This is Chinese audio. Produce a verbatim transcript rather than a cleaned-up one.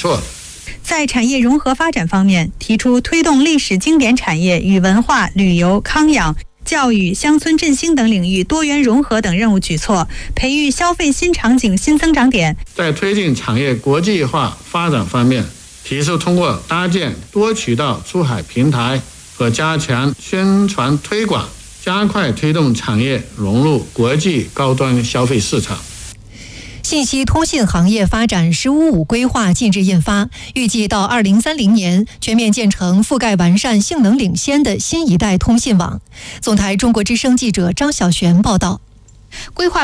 措。 在产业融合发展方面，提出推动历史经典产业与文化、旅游、康养、教育、乡村振兴等领域多元融合等任务举措，培育消费新场景新增长点。 在推进产业国际化发展方面，提出通过搭建多渠道出海平台和加强宣传推广，加快推动产业融入国际高端消费市场。 信息通信行业发展“十五五”规划近日印发，预计到二零三零年全面建成覆盖完善、性能领先的新一代通信网。总台中国之声记者张小璇报道。 规划